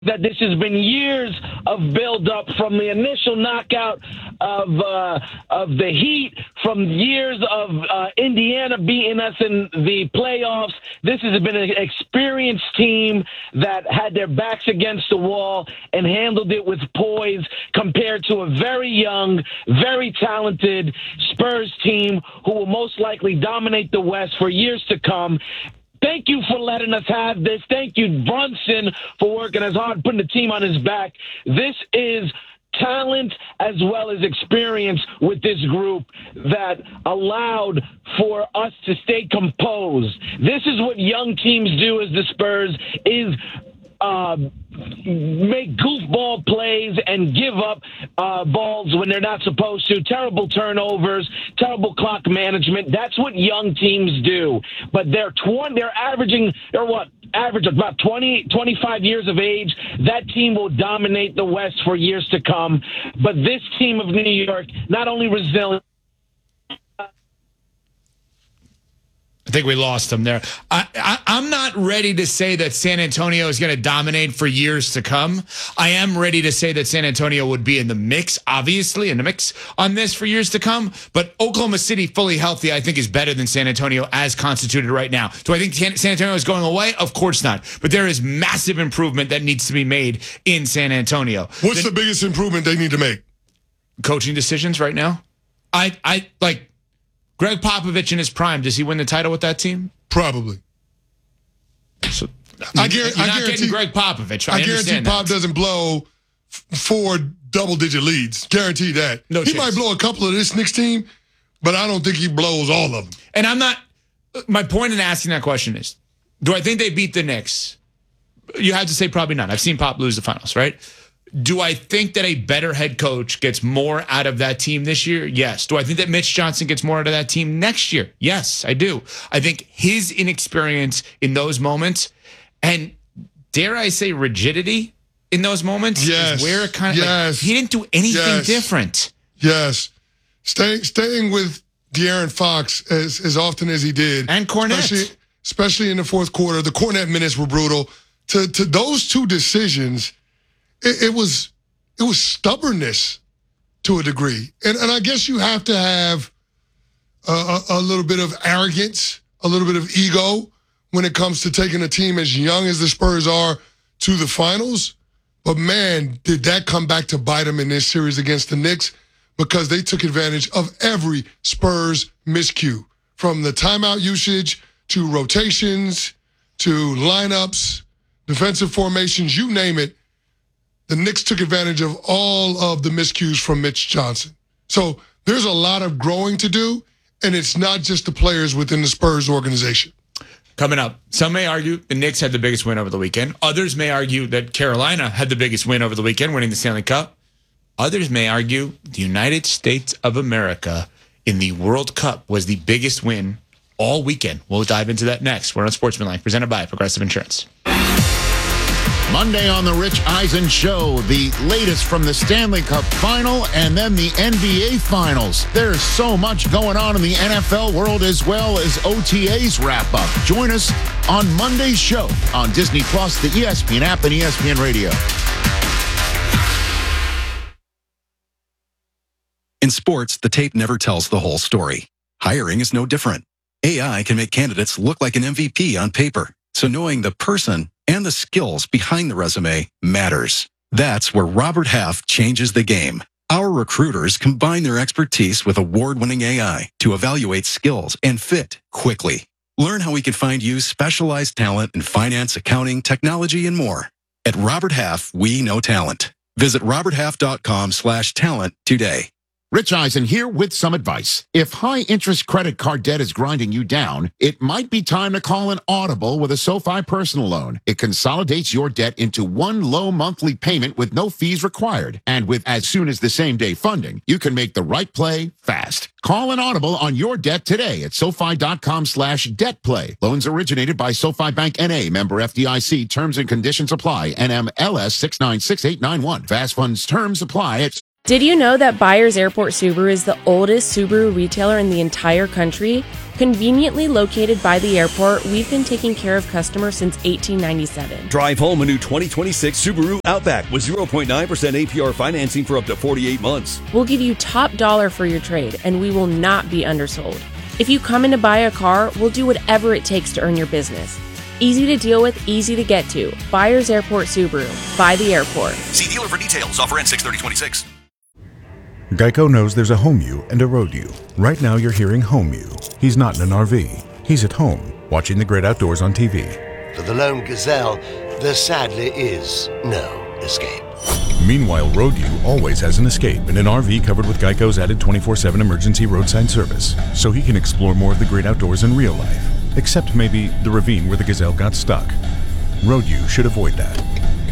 that this has been years of build-up from the initial knockout of the Heat, from years of Indiana beating us in the playoffs. This has been an experienced team that had their backs against the wall and handled it with poise compared to a very young, very talented Spurs team who will most likely dominate the West for years to come. Thank you for letting us have this. Thank you, Brunson, for working as hard, putting the team on his back. This is talent as well as experience with this group that allowed for us to stay composed. This is what young teams do as the Spurs, is make goofball plays and give up balls when they're not supposed to. Terrible turnovers, terrible clock management. That's what young teams do. But they're average about 20, 25 years of age. That team will dominate the West for years to come. But this team of New York, not only resilient. I think we lost him there. I'm not ready to say that San Antonio is going to dominate for years to come. I am ready to say that San Antonio would be in the mix, obviously, in the mix on this for years to come. But Oklahoma City, fully healthy, I think is better than San Antonio as constituted right now. Do I think San Antonio is going away? Of course not. But there is massive improvement that needs to be made in San Antonio. What's the biggest improvement they need to make? Coaching decisions right now. I like Greg Popovich in his prime. Does he win the title with that team? Probably. So I you're not guarantee getting Greg Popovich. I guarantee Pop doesn't blow 4 double-digit leads. Guarantee that. No he chance. might blow a couple of this Knicks team, but I don't think he blows all of them. And I'm not. My point in asking that question is, do I think they beat the Knicks? You have to say probably not. I've seen Pop lose the finals, right? Do I think that a better head coach gets more out of that team this year? Yes. Do I think that Mitch Johnson gets more out of that team next year? Yes, I do. I think his inexperience in those moments and, dare I say, rigidity in those moments is where it kind of, like, he didn't do anything different. Yes. Staying with De'Aaron Fox as often as he did. And Kornet. Especially in the fourth quarter. The Kornet minutes were brutal. To those two decisions, it was stubbornness to a degree. And I guess you have to have a little bit of arrogance, a little bit of ego when it comes to taking a team as young as the Spurs are to the finals. But, man, did that come back to bite them in this series against the Knicks, because they took advantage of every Spurs miscue, from the timeout usage to rotations to lineups, defensive formations, you name it. The Knicks took advantage of all of the miscues from Mitch Johnson. So there's a lot of growing to do, and it's not just the players within the Spurs organization. Coming up, some may argue the Knicks had the biggest win over the weekend. Others may argue that Carolina had the biggest win over the weekend, winning the Stanley Cup. Others may argue the United States of America in the World Cup was the biggest win all weekend. We'll dive into that next. We're on Sportsmanlike, presented by Progressive Insurance. Monday on the Rich Eisen Show, the latest from the Stanley Cup Final and then the NBA Finals. There's so much going on in the NFL world, as well as OTAs wrap up. Join us on Monday's show on Disney Plus, the ESPN app, and ESPN Radio. In sports, the tape never tells the whole story. Hiring is no different. AI can make candidates look like an MVP on paper, so knowing the person and the skills behind the resume matters. That's where Robert Half changes the game. Our recruiters combine their expertise with award-winning AI to evaluate skills and fit quickly. Learn how we can find you specialized talent in finance, accounting, technology, and more. At Robert Half, we know talent. Visit roberthalf.com/talent today. Rich Eisen here with some advice. If high-interest credit card debt is grinding you down, it might be time to call an Audible with a SoFi personal loan. It consolidates your debt into one low monthly payment with no fees required. And with as soon as the same-day funding, you can make the right play fast. Call an Audible on your debt today at SoFi.com/debtplay. Loans originated by SoFi Bank N.A., member FDIC. Terms and conditions apply. NMLS 696891. Fast funds terms apply. Did you know that Byers Airport Subaru is the oldest Subaru retailer in the entire country? Conveniently located by the airport, we've been taking care of customers since 1897. Drive home a new 2026 Subaru Outback with 0.9% APR financing for up to 48 months. We'll give you top dollar for your trade, and we will not be undersold. If you come in to buy a car, we'll do whatever it takes to earn your business. Easy to deal with, easy to get to. Buyers Airport Subaru. By the airport. See dealer for details. Offer ends 6/30/26. Geico knows there's a home you and a road you. Right now you're hearing home you. He's not in an RV. He's at home, watching the great outdoors on TV. For the lone gazelle, there sadly is no escape. Meanwhile, road you always has an escape in an RV covered with Geico's added 24/7 emergency roadside service, so he can explore more of the great outdoors in real life, except maybe the ravine where the gazelle got stuck. Road you should avoid that.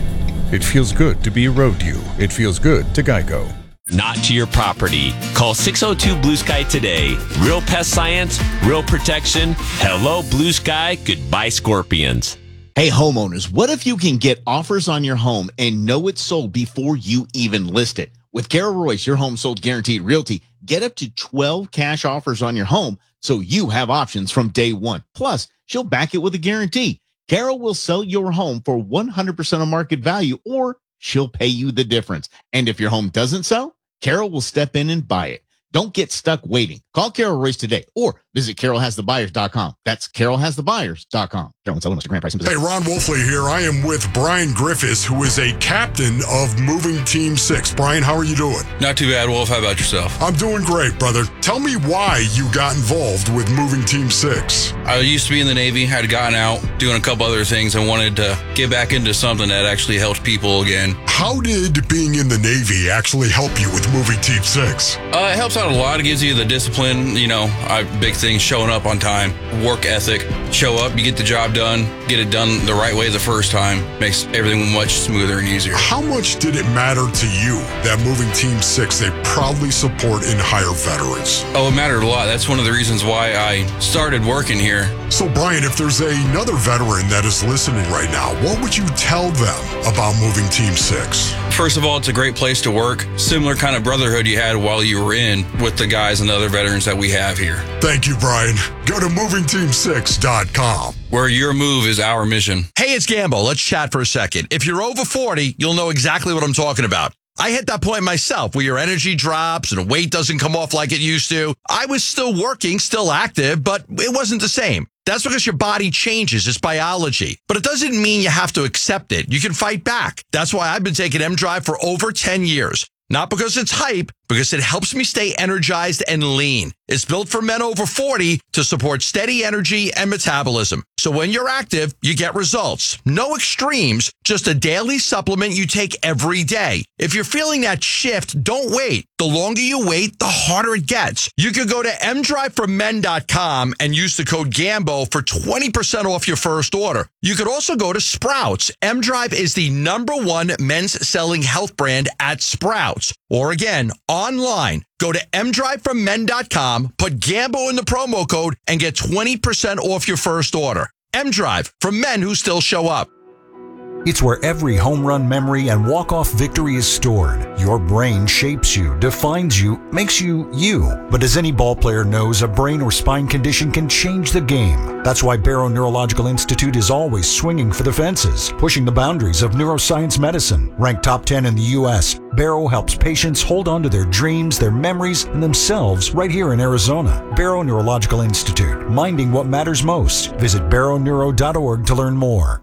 It feels good to be a road you. It feels good to Geico. Not to your property. Call 602 Blue Sky today. Real pest science, real protection. Hello, Blue Sky. Goodbye, scorpions. Hey, homeowners, what if you can get offers on your home and know it's sold before you even list it? With Carol Royce, your home sold guaranteed realty, get up to 12 cash offers on your home so you have options from day one. Plus, she'll back it with a guarantee. Carol will sell your home for 100% of market value, or she'll pay you the difference. And if your home doesn't sell, Carol will step in and buy it. Don't get stuck waiting. Call Carol Royce today or visit carolhasthebuyers.com. That's carolhasthebuyers.com. Hey, Ron Wolfley here. I am with Brian Griffiths, who is a captain of Moving Team 6. Brian, how are you doing? Not too bad, Wolf. How about yourself? I'm doing great, brother. Tell me why you got involved with Moving Team 6. I used to be in the Navy, had gotten out, doing a couple other things, and wanted to get back into something that actually helped people again. How did being in the Navy actually help you with Moving Team 6? It helps out a lot. It gives you the discipline, big things, showing up on time, work ethic. Show up, you get the job done, get it done the right way the first time. Makes everything much smoother and easier. How much did it matter to you that Moving Team 6, they proudly support and hire veterans? Oh, it mattered a lot. That's one of the reasons why I started working here. So, Brian, if there's another veteran that is listening right now, what would you tell them about Moving Team 6? First of all, it's a great place to work. Similar kind of brotherhood you had while you were in with the guys and the other veterans that we have here. Thank you, Brian. Go to movingteam6.com. Where your move is our mission. Hey, it's Gambo. Let's chat for a second. If you're over 40, you'll know exactly what I'm talking about. I hit that point myself where your energy drops and weight doesn't come off like it used to. I was still working, still active, but it wasn't the same. That's because your body changes. It's biology. But it doesn't mean you have to accept it. You can fight back. That's why I've been taking M-Drive for over 10 years. Not because it's hype, because it helps me stay energized and lean. It's built for men over 40 to support steady energy and metabolism. So when you're active, you get results. No extremes, just a daily supplement you take every day. If you're feeling that shift, don't wait. The longer you wait, the harder it gets. You could go to mdriveformen.com and use the code GAMBO for 20% off your first order. You could also go to Sprouts. M-Drive is the #1 men's selling health brand at Sprouts. Or again, online. Go to mdriveformen.com, put Gambo in the promo code, and get 20% off your first order. M-Drive, for men who still show up. It's where every home run memory and walk-off victory is stored. Your brain shapes you, defines you, makes you you. But as any ball player knows, a brain or spine condition can change the game. That's why Barrow Neurological Institute is always swinging for the fences, pushing the boundaries of neuroscience medicine. Ranked top 10 in the U.S., Barrow helps patients hold on to their dreams, their memories, and themselves right here in Arizona. Barrow Neurological Institute, minding what matters most. Visit barrowneuro.org to learn more.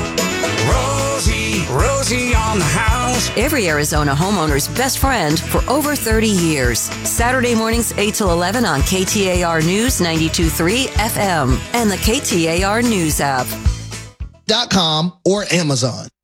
Rosie on the house. Every Arizona homeowner's best friend for over 30 years. Saturday mornings 8 till 11 on KTAR News 92.3 FM and the KTAR News app. .com or Amazon.